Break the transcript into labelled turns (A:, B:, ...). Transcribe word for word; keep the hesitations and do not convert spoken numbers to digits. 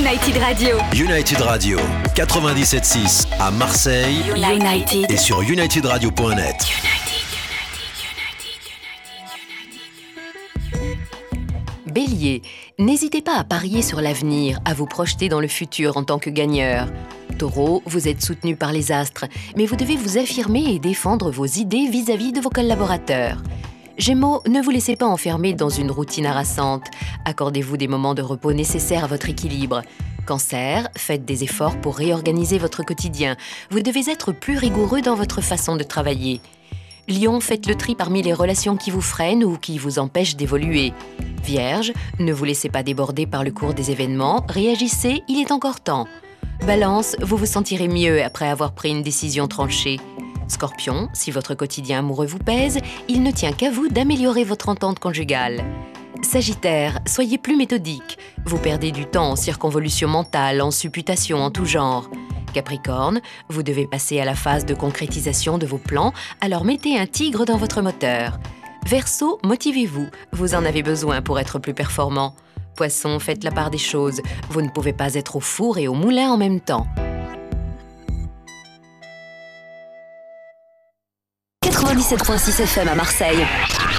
A: United Radio.
B: United Radio, quatre-vingt-dix-sept six à Marseille.
A: United.
B: Et sur united radio point net.
C: Bélier, n'hésitez pas à parier sur l'avenir, à vous projeter dans le futur en tant que gagneur. Taureau, vous êtes soutenu par les astres, mais vous devez vous affirmer et défendre vos idées vis-à-vis de vos collaborateurs. Gémeaux, ne vous laissez pas enfermer dans une routine harassante. Accordez-vous des moments de repos nécessaires à votre équilibre. Cancer, faites des efforts pour réorganiser votre quotidien. Vous devez être plus rigoureux dans votre façon de travailler. Lion, faites le tri parmi les relations qui vous freinent ou qui vous empêchent d'évoluer. Vierge, ne vous laissez pas déborder par le cours des événements, réagissez, il est encore temps. Balance, vous vous sentirez mieux après avoir pris une décision tranchée. Scorpion, si votre quotidien amoureux vous pèse, il ne tient qu'à vous d'améliorer votre entente conjugale. Sagittaire, soyez plus méthodique. Vous perdez du temps en circonvolution mentale, en supputation en tout genre. Capricorne, vous devez passer à la phase de concrétisation de vos plans, alors mettez un tigre dans votre moteur. Verseau, motivez-vous, vous en avez besoin pour être plus performant. Poisson, faites la part des choses, vous ne pouvez pas être au four et au moulin en même temps.
A: quatre-vingt-dix-sept virgule six F M à Marseille.